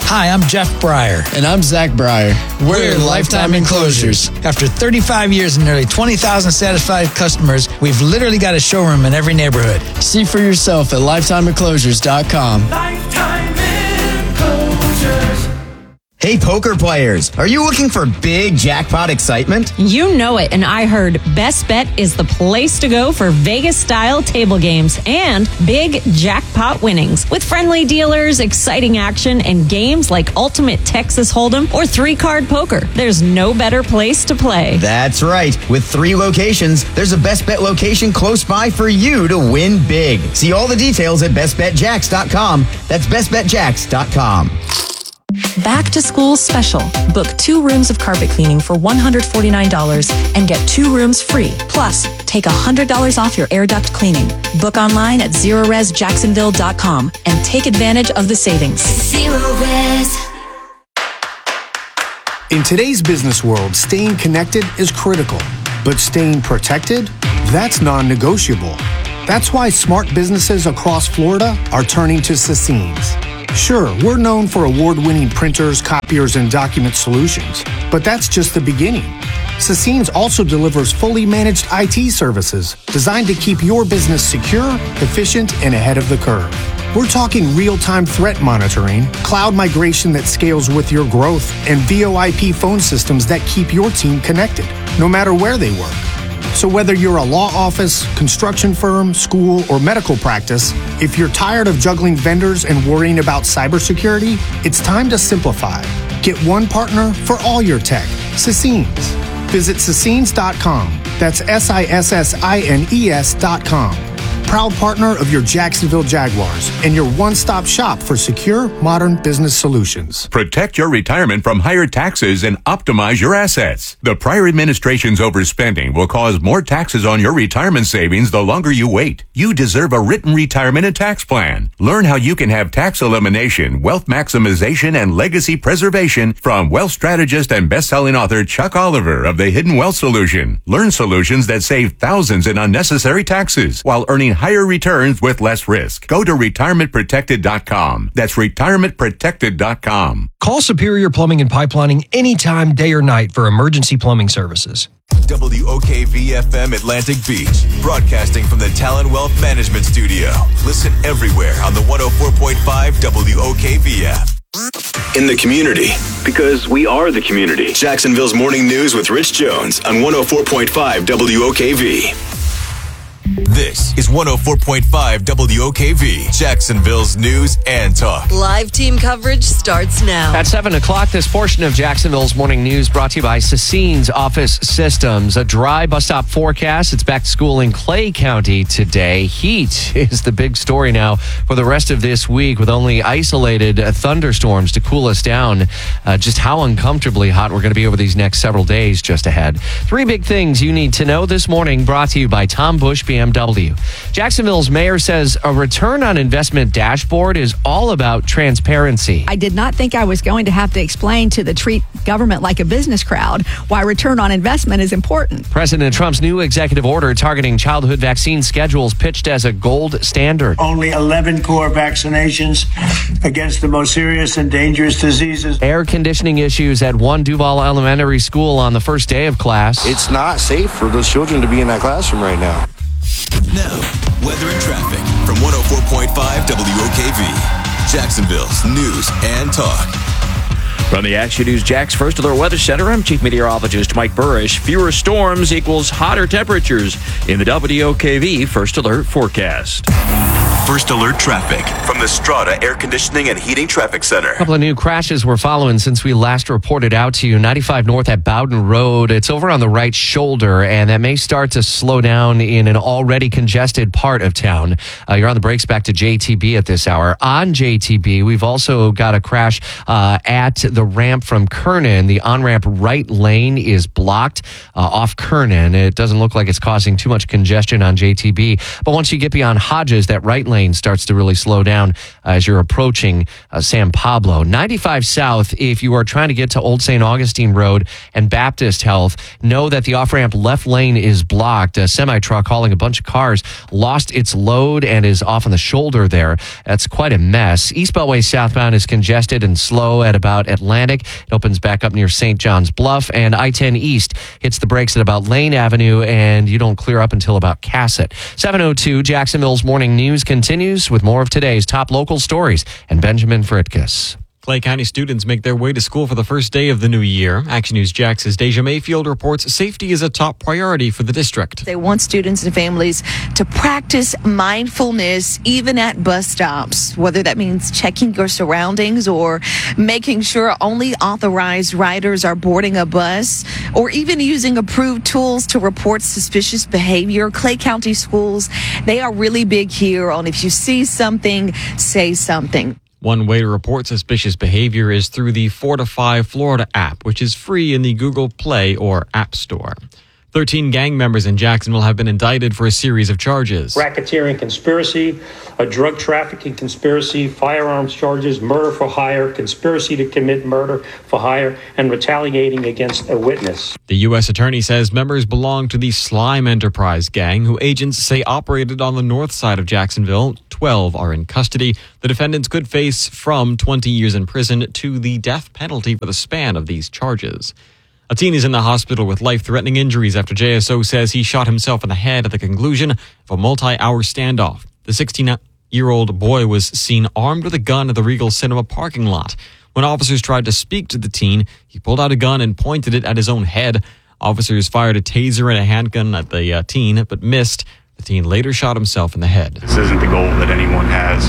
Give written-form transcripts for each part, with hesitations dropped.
Hi, I'm Jeff Breyer. And I'm Zach Breyer. We're Lifetime Enclosures. After 35 years and nearly 20,000 satisfied customers, we've literally got a showroom in every neighborhood. See for yourself at lifetimeenclosures.com. Lifetime Enclosures. Hey, poker players, are you looking for big jackpot excitement? You know it, and I heard Best Bet is the place to go for Vegas-style table games and big jackpot winnings. With friendly dealers, exciting action, and games like Ultimate Texas Hold'em or 3-card poker, there's no better place to play. That's right. With 3 locations, there's a Best Bet location close by for you to win big. See all the details at bestbetjacks.com. That's bestbetjacks.com. Back to school special. Book 2 rooms of carpet cleaning for $149 and get 2 rooms free. Plus, take $100 off your air duct cleaning. Book online at ZeroResJacksonville.com and take advantage of the savings. ZeroRes. In today's business world, staying connected is critical, but staying protected, that's non-negotiable. That's why smart businesses across Florida are turning to Sassines. Sure, we're known for award-winning printers, copiers, and document solutions, but that's just the beginning. Sassines also delivers fully managed IT services designed to keep your business secure, efficient, and ahead of the curve. We're talking real-time threat monitoring, cloud migration that scales with your growth, and VoIP phone systems that keep your team connected, no matter where they work. So whether you're a law office, construction firm, school, or medical practice, if you're tired of juggling vendors and worrying about cybersecurity, it's time to simplify. Get one partner for all your tech. Sassines. Visit Sassines.com. That's SISSINES.com. Proud partner of your Jacksonville Jaguars and your one-stop shop for secure, modern business solutions. Protect your retirement from higher taxes and optimize your assets. The prior administration's overspending will cause more taxes on your retirement savings the longer you wait. You deserve a written retirement and tax plan. Learn how you can have tax elimination, wealth maximization, and legacy preservation from wealth strategist and best-selling author Chuck Oliver of The Hidden Wealth Solution. Learn solutions that save thousands in unnecessary taxes while earning higher returns with less risk. Go to retirementprotected.com. That's retirementprotected.com. Call Superior Plumbing and Pipelining anytime, day or night for emergency plumbing services. WOKV-FM Atlantic Beach, broadcasting from the Talon Wealth Management Studio. Listen everywhere on the 104.5 WOKV-F. In the community, because we are the community. Jacksonville's Morning News with Rich Jones on 104.5 WOKV. This is 104.5 WOKV, Jacksonville's news and talk. Live team coverage starts now. At 7 o'clock, this portion of Jacksonville's morning news brought to you by Sassines Office Systems. A dry bus stop forecast. It's back to school in Clay County today. Heat is the big story now for the rest of this week, with only isolated thunderstorms to cool us down. Just how uncomfortably hot we're going to be over these next several days just ahead. 3 big things you need to know this morning, brought to you by Tom Bush BMW. Jacksonville's mayor says a return on investment dashboard is all about transparency. I did not think I was going to have to explain to the treat government like a business crowd why return on investment is important. President Trump's new executive order targeting childhood vaccine schedules pitched as a gold standard. Only 11 core vaccinations against the most serious and dangerous diseases. Air conditioning issues at one Duval Elementary School on the first day of class. It's not safe for those children to be in that classroom right now. Now, weather and traffic from 104.5 WOKV, Jacksonville's news and talk. From the Action News Jax First Alert Weather Center, I'm Chief Meteorologist Mike Burrish. Fewer storms equals hotter temperatures in the WOKV First Alert forecast. First Alert traffic from the Strata Air Conditioning and Heating Traffic Center. A couple of new crashes we're following since we last reported out to you. 95 north at Bowden Road. It's over on the right shoulder, and that may start to slow down in an already congested part of town. You're on the brakes back to JTB at this hour. On JTB, we've also got a crash at the ramp from Kernan. The on-ramp right lane is blocked off Kernan. It doesn't look like it's causing too much congestion on JTB, but once you get beyond Hodges, that right lane lane starts to really slow down as you're approaching San Pablo. 95 South, if you are trying to get to Old St. Augustine Road and Baptist Health, know that the off-ramp left lane is blocked. A semi-truck hauling a bunch of cars lost its load and is off on the shoulder there. That's quite a mess. East Beltway southbound is congested and slow at about Atlantic. It opens back up near St. John's Bluff, and I-10 East hits the brakes at about Lane Avenue, and you don't clear up until about Cassett. 7:02, Jacksonville's Morning News continues with more of today's top local stories and Benjamin Fritkus. Clay County students make their way to school for the first day of the new year. Action News Jax's Deja Mayfield reports safety is a top priority for the district. They want students and families to practice mindfulness even at bus stops, whether that means checking your surroundings or making sure only authorized riders are boarding a bus, or even using approved tools to report suspicious behavior. Clay County schools, they are really big here on if you see something, say something. One way to report suspicious behavior is through the Fortify Florida app, which is free in the Google Play or App Store. 13 gang members in Jacksonville have been indicted for a series of charges. Racketeering conspiracy, a drug trafficking conspiracy, firearms charges, murder for hire, conspiracy to commit murder for hire, and retaliating against a witness. The U.S. Attorney says members belong to the Slime Enterprise gang, who agents say operated on the north side of Jacksonville. 12 are in custody. The defendants could face from 20 years in prison to the death penalty for the span of these charges. A teen is in the hospital with life-threatening injuries after JSO says he shot himself in the head at the conclusion of a multi-hour standoff. The 16-year-old boy was seen armed with a gun at the Regal Cinema parking lot. When officers tried to speak to the teen, he pulled out a gun and pointed it at his own head. Officers fired a taser and a handgun at the teen, but missed. The teen later shot himself in the head. This isn't the goal that anyone has.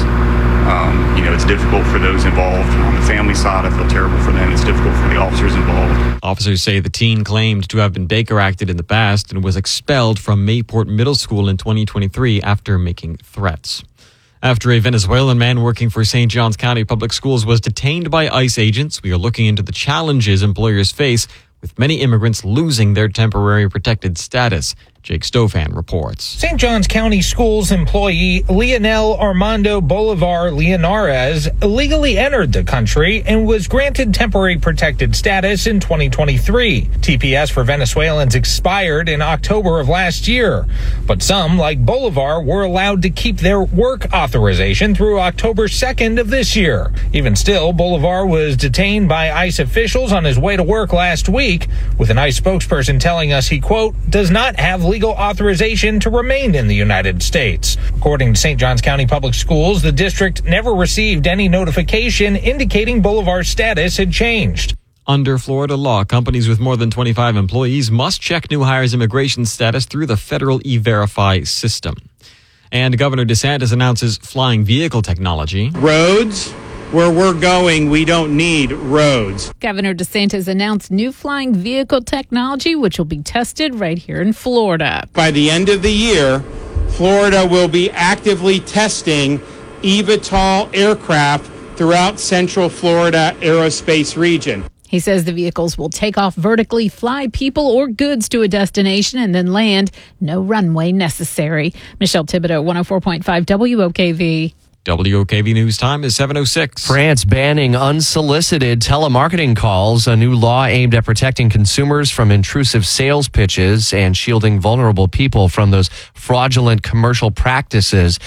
It's difficult for those involved. On the family side, I feel terrible for them. It's difficult for the officers involved. Officers say the teen claimed to have been Baker acted in the past and was expelled from Mayport Middle School in 2023 after making threats. After a Venezuelan man working for St. Johns County Public Schools was detained by ICE agents, we are looking into the challenges employers face with many immigrants losing their temporary protected status. Jake Stofan reports. St. Johns County Schools employee Leonel Armando Bolivar Leonarez illegally entered the country and was granted temporary protected status in 2023. TPS for Venezuelans expired in October of last year, but some, like Bolivar, were allowed to keep their work authorization through October 2nd of this year. Even still, Bolivar was detained by ICE officials on his way to work last week, with an ICE spokesperson telling us he, quote, does not have legal authorization to remain in the United States. According to St. Johns County Public Schools, the district never received any notification indicating Bolivar's status had changed. Under Florida law, companies with more than 25 employees must check new hires' immigration status through the federal E-Verify system. And Governor DeSantis announces flying vehicle technology. Roads. Where we're going, we don't need roads. Governor DeSantis announced new flying vehicle technology, which will be tested right here in Florida. By the end of the year, Florida will be actively testing eVTOL aircraft throughout Central Florida aerospace region. He says the vehicles will take off vertically, fly people or goods to a destination, and then land. No runway necessary. Michelle Thibodeau, 104.5 WOKV. WOKV News Time is 7:06. France banning unsolicited telemarketing calls, a new law aimed at protecting consumers from intrusive sales pitches and shielding vulnerable people from those fraudulent commercial practices.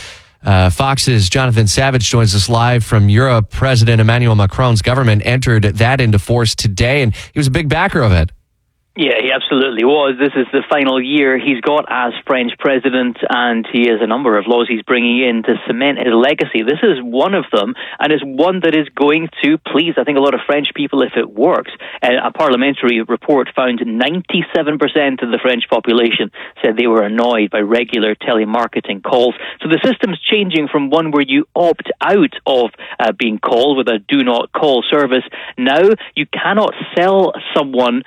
Fox's Jonathan Savage joins us live from Europe. President Emmanuel Macron's government entered that into force today, and he was a big backer of it. Yeah, he absolutely was. This is the final year he's got as French president, and he has a number of laws he's bringing in to cement his legacy. This is one of them, and it's one that is going to please, I think, a lot of French people if it works. A parliamentary report found 97% of the French population said they were annoyed by regular telemarketing calls. So the system's changing from one where you opt out of being called with a do not call service. Now you cannot sell something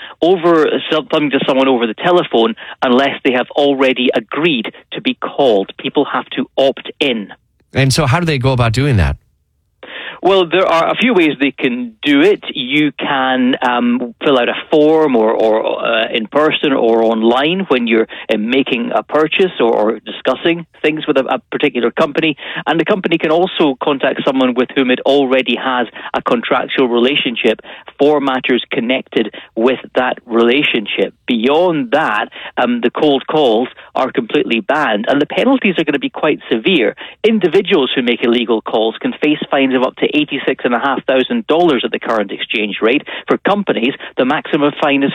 to someone over the telephone unless they have already agreed to be called. People have to opt in. And so how do they go about doing that? Well, there are a few ways they can do it. You can fill out a form or in person or online when you're making a purchase or discussing things with a particular company. And the company can also contact someone with whom it already has a contractual relationship for matters connected with that relationship. Beyond that, the cold calls are completely banned, and the penalties are going to be quite severe. Individuals who make illegal calls can face fines of up to $86,500 at the current exchange rate. For companies, the maximum fine is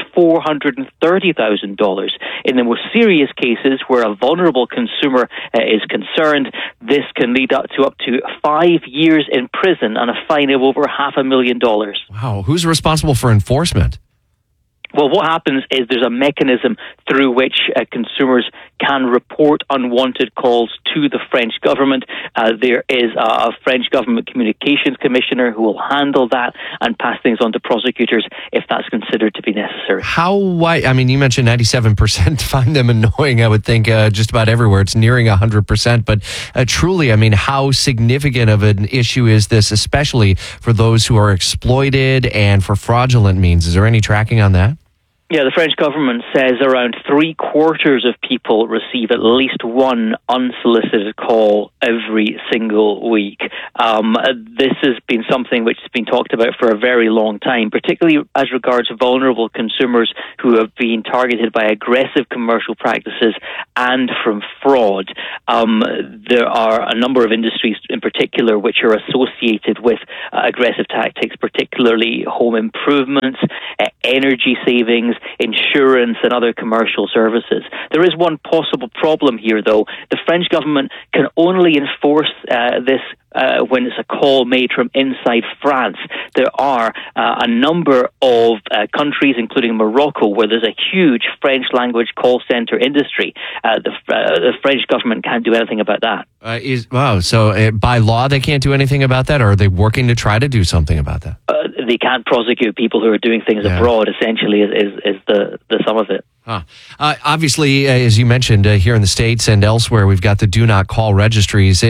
$430,000. In the most serious cases where a vulnerable consumer is concerned, this can lead up to 5 years in prison and a fine of over $500,000. Wow. Who's responsible for enforcement? Well, what happens is there's a mechanism through which consumers can report unwanted calls to the French government. There is a French government communications commissioner who will handle that and pass things on to prosecutors if that's considered to be necessary. I mean, you mentioned 97% find them annoying, I would think, just about everywhere. It's nearing 100%. But truly, I mean, how significant of an issue is this, especially for those who are exploited and for fraudulent means? Is there any tracking on that? Yeah, the French government says around 3/4 of people receive at least one unsolicited call every single week. This has been something which has been talked about for a very long time, particularly as regards vulnerable consumers who have been targeted by aggressive commercial practices and from fraud. There are a number of industries in particular which are associated with aggressive tactics, particularly home improvements, energy savings, insurance and other commercial services. There is one possible problem here, though. The French government can only enforce this when it's a call made from inside France. There are a number of countries, including Morocco, where there's a huge French language call center industry. The French government can't do anything about that. So by law they can't do anything about that, or are they working to try to do something about that? They can't prosecute people who are doing things abroad, essentially, is the sum of it. Obviously, as you mentioned, here in the States and elsewhere, we've got the do not call registries.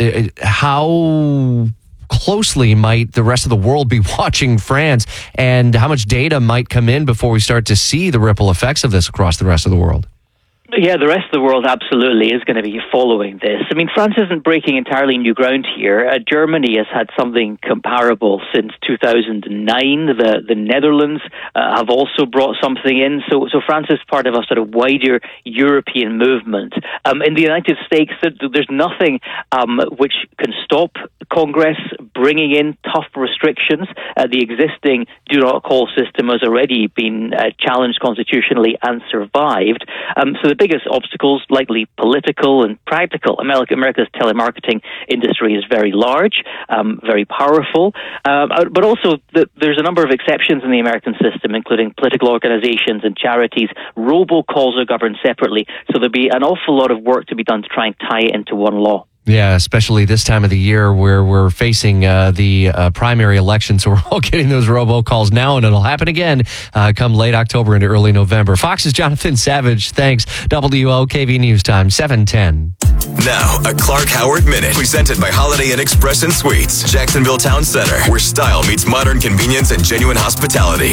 How closely might the rest of the world be watching France, and how much data might come in before we start to see the ripple effects of this across the rest of the world? Yeah, the rest of the world absolutely is going to be following this. I mean, France isn't breaking entirely new ground here. Germany has had something comparable since 2009. The Netherlands have also brought something in. So France is part of a sort of wider European movement. In the United States, there's nothing which can stop Congress bringing in tough restrictions. The existing do not call system has already been challenged constitutionally and survived. So the biggest obstacles, likely political and practical. America's telemarketing industry is very large, very powerful, but also there's a number of exceptions in the American system, including political organizations and charities. Robocalls are governed separately, so there'll be an awful lot of work to be done to try and tie it into one law. Yeah, especially this time of the year where we're facing the primary election. So we're all getting those robocalls now, and it'll happen again come late October into early November. Fox's Jonathan Savage, thanks. WOKV News Time, 7:10. Now, a Clark Howard Minute, presented by Holiday Inn Express and Suites, Jacksonville Town Center, where style meets modern convenience and genuine hospitality.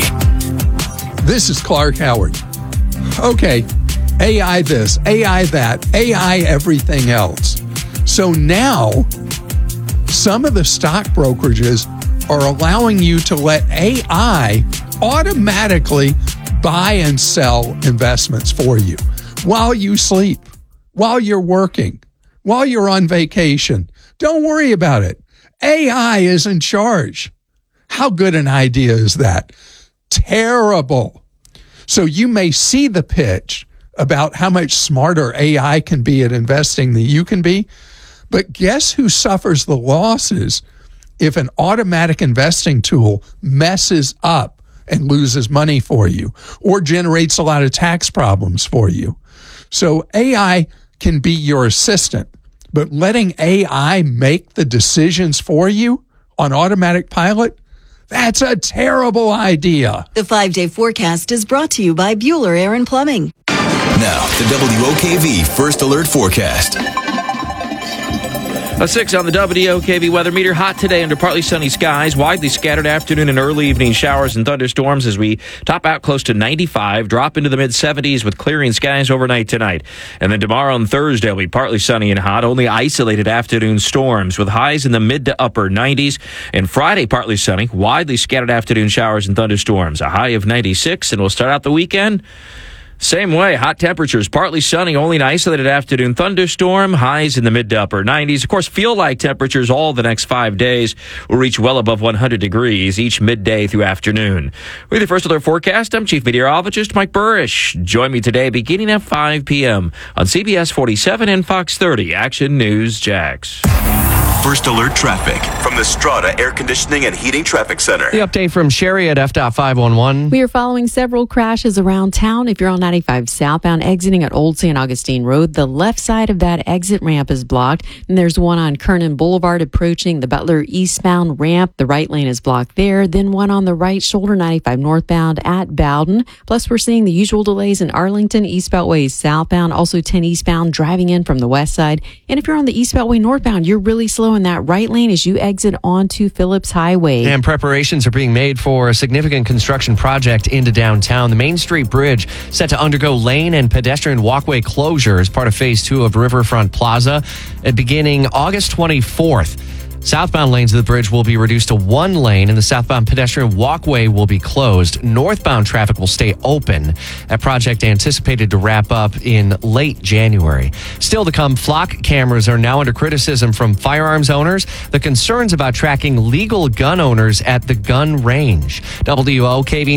This is Clark Howard. Okay, AI this, AI that, AI everything else. So now, some of the stock brokerages are allowing you to let AI automatically buy and sell investments for you while you sleep, while you're working, while you're on vacation. Don't worry about it. AI is in charge. How good an idea is that? Terrible. So you may see the pitch about how much smarter AI can be at investing than you can be. But guess who suffers the losses if an automatic investing tool messes up and loses money for you or generates a lot of tax problems for you? So AI can be your assistant, but letting AI make the decisions for you on automatic pilot, that's a terrible idea. The 5-day forecast is brought to you by Bueller Air and Plumbing. Now, the WOKV First Alert Forecast. A 6 on the WOKV weather meter. Hot today under partly sunny skies. Widely scattered afternoon and early evening showers and thunderstorms as we top out close to 95. Drop into the mid-70s with clearing skies overnight tonight. And then tomorrow and Thursday will be partly sunny and hot. Only isolated afternoon storms with highs in the mid to upper 90s. And Friday, partly sunny. Widely scattered afternoon showers and thunderstorms. A high of 96. And we'll start out the weekend same way. Hot temperatures, partly sunny, only an isolated afternoon thunderstorm, highs in the mid to upper 90s. Of course, feel like temperatures all the next 5 days will reach well above 100 degrees each midday through afternoon. With your first alert forecast, I'm Chief Meteorologist Mike Burrish. Join me today beginning at 5 p.m. on CBS 47 and Fox 30 Action News Jax. First alert traffic from the Strata Air Conditioning and Heating Traffic Center. The update from Sherry at F.511. We are following several crashes around town. If you're on 95 southbound exiting at Old St. Augustine Road, the left side of that exit ramp is blocked. And there's one on Kernan Boulevard approaching the Butler eastbound ramp. The right lane is blocked there. Then one on the right shoulder, 95 northbound at Bowden. Plus, we're seeing the usual delays in Arlington, East Beltway southbound, also 10 eastbound driving in from the west side. And if you're on the East Beltway northbound, you're really slow in that right lane as you exit onto Phillips Highway. And preparations are being made for a significant construction project into downtown. The Main Street Bridge set to undergo lane and pedestrian walkway closure as part of Phase 2 of Riverfront Plaza beginning August 24th. Southbound lanes of the bridge will be reduced to one lane and the southbound pedestrian walkway will be closed. Northbound traffic will stay open. That project anticipated to wrap up in late January. Still to come, flock cameras are now under criticism from firearms owners. The concerns about tracking legal gun owners at the gun range. WOKV